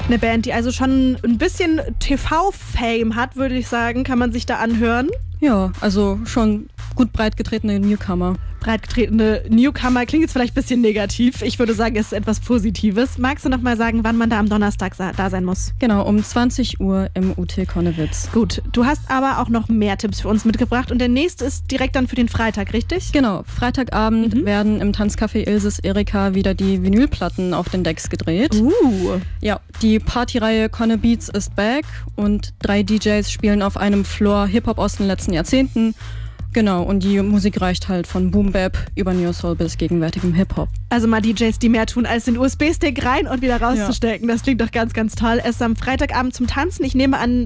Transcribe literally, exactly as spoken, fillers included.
Eine Band, die also schon ein bisschen T V-Fame hat, würde ich sagen, kann man sich da anhören. Ja, also schon gut breit getretene Newcomer. Breit getretene Newcomer klingt jetzt vielleicht ein bisschen negativ. Ich würde sagen, es ist etwas Positives. Magst du noch mal sagen, wann man da am Donnerstag da sein muss? Genau, um zwanzig Uhr im U T Konnewitz. Gut, du hast aber auch noch mehr Tipps für uns mitgebracht und der nächste ist direkt dann für den Freitag, richtig? Genau, Freitagabend mhm. werden im Tanzcafé Ilses Erika wieder die Vinylplatten auf den Decks gedreht. Uh. Ja, die Partyreihe Conne Beats ist back und drei D Js spielen auf einem Floor Hip-Hop aus den letzten Jahrzehnten. Genau, und die Musik reicht halt von Boom Bap über Neo Soul bis gegenwärtigem Hip-Hop. Also mal D Js, die mehr tun, als den U S B-Stick rein und wieder rauszustecken. Ja. Das klingt doch ganz, ganz toll. Es ist am Freitagabend zum Tanzen. Ich nehme an,